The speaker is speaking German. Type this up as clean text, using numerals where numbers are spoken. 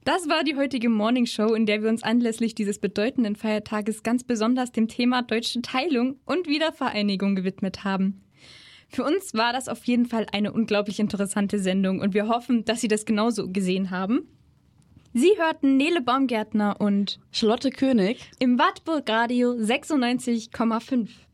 Das war die heutige Morning Show, in der wir uns anlässlich dieses bedeutenden Feiertages ganz besonders dem Thema deutsche Teilung und Wiedervereinigung gewidmet haben. Für uns war das auf jeden Fall eine unglaublich interessante Sendung und wir hoffen, dass Sie das genauso gesehen haben. Sie hörten Nele Baumgärtner und Charlotte König im Wartburg Radio 96,5.